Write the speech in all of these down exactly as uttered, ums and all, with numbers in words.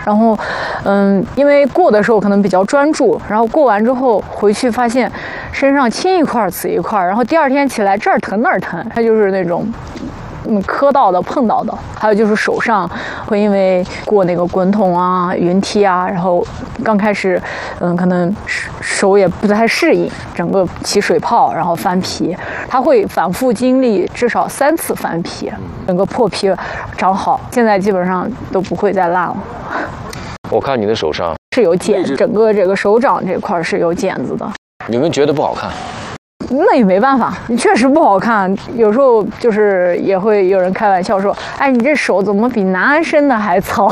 然后，嗯，因为过的时候可能比较专注，然后过完之后回去发现身上青一块紫一块，然后第二天起来这儿疼那儿疼，它就是那种。嗯，磕到的、碰到的，还有就是手上会因为过那个滚筒啊、云梯啊，然后刚开始，嗯，可能手也不太适应，整个起水泡，然后翻皮，它会反复经历至少三次翻皮，整个破皮长好，现在基本上都不会再烂了。 我看你的手上是有茧，整个这个手掌这块是有茧子的。 有没有觉得不好看？ 那也没办法，你确实不好看。有时候就是也会有人开玩笑说：“哎，你这手怎么比男生的还糙？”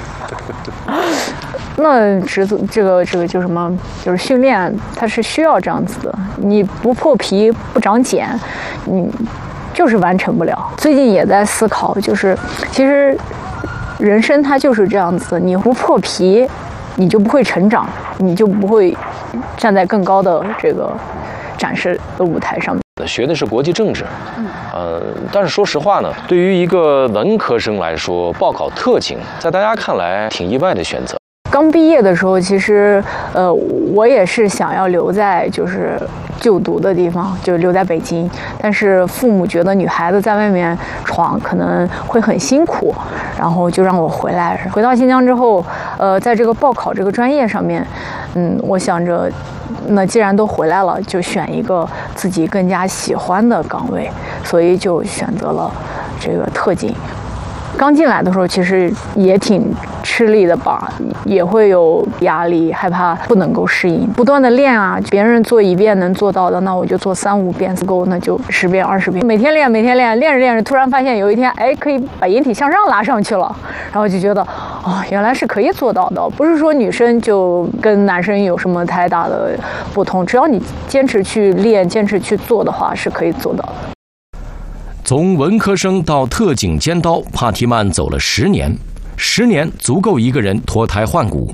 那这这个这个就什么，就是训练，它是需要这样子的。你不破皮不长茧，你就是完成不了。最近也在思考，就是其实人生它就是这样子，你不破皮，你就不会成长，你就不会站在更高的这个。展示的舞台上面， 学的是国际政治，嗯，呃，但是说实话呢，对于一个文科生来说，报考特警，在大家看来挺意外的选择。 刚毕业的时候，其实，呃，我也是想要留在就是就读的地方，就留在北京。但是父母觉得女孩子在外面闯可能会很辛苦，然后就让我回来。回到新疆之后，呃，在这个报考这个专业上面，嗯，我想着。那既然都回来了，就选一个自己更加喜欢的岗位，所以就选择了这个特警。刚进来的时候，其实也挺吃力的吧，也会有压力，害怕不能够适应，不断的练啊。别人做一遍能做到的，那我就做三五遍，够那就十遍、二十遍，每天练，每天练，练着练着，突然发现有一天，哎，可以把引体向上拉上去了，然后就觉得，哦，原来是可以做到的，不是说女生就跟男生有什么太大的不同，只要你坚持去练，坚持去做的话，是可以做到的。 从文科生到特警尖刀，帕提曼走了十年，十年足够一个人脱胎换骨。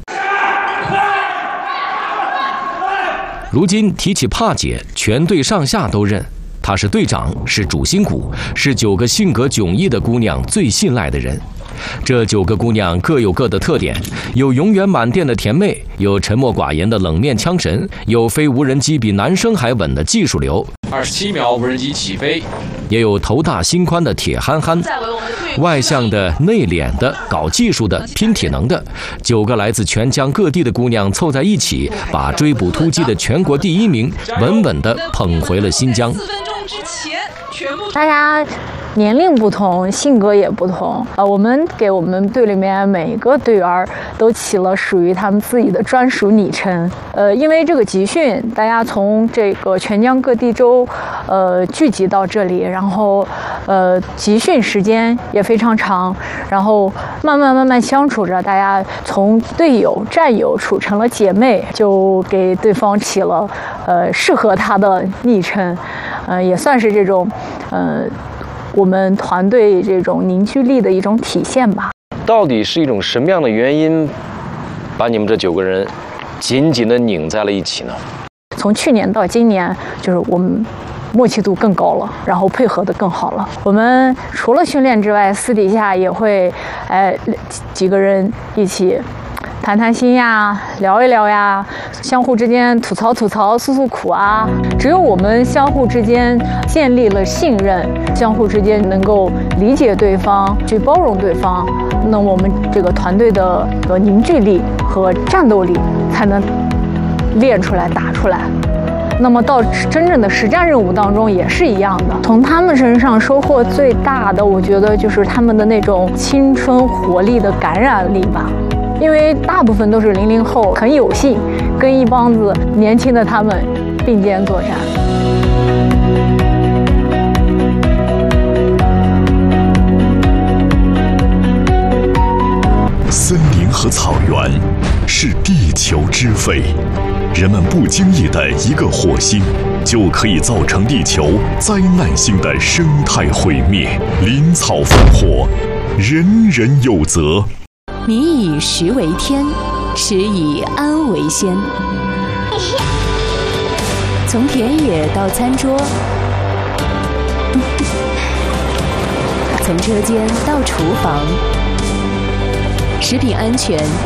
如今提起帕姐，全队上下都认，她是队长，是主心骨，是九个性格迥异的姑娘最信赖的人。这九个姑娘各有各的特点，有永远满店的甜妹，有沉默寡言的冷面枪神，有飞无人机比男生还稳的技术流， 二十七秒无人机起飞， 也有头大心宽的铁憨憨，外向的内敛的搞技术的拼体能的，九个来自全疆各地的姑娘凑在一起，把追捕突击的全国第一名稳稳地捧回了新疆。 四分钟之前全部大家年龄不同，性格也不同。呃，我们给我们队里面每个队员都起了属于他们自己的专属昵称。呃，因为这个集训，大家从这个全疆各地州，呃，聚集到这里，然后，呃，集训时间也非常长，然后慢慢慢慢相处着，大家从队友、战友处成了姐妹，就给对方起了呃适合他的昵称，呃，也算是这种，呃。我们团队这种凝聚力的一种体现吧。 到底是一种什么样的原因，把你们这九个人紧紧地拧在了一起呢？ 从去年到今年，就是我们默契度更高了，然后配合的更好了。我们除了训练之外，私底下也会，哎，几个人一起谈谈心呀，聊一聊呀，相互之间吐槽吐槽，诉诉苦啊。只有我们相互之间建立了信任，相互之间能够理解对方，去包容对方，那我们这个团队的呃凝聚力和战斗力才能练出来、打出来。那么到真正的实战任务当中也是一样的。从他们身上收获最大的，我觉得就是他们的那种青春活力的感染力吧。因为大部分都是零零后，很有幸跟一帮子年轻的他们并肩作战。 森林和草原是地球之肺，人们不经意的一个火星，就可以造成地球灾难性的生态毁灭。林草烽火，人人有责。 民以食为天，食以安为先。从田野到餐桌，从车间到厨房，食品安全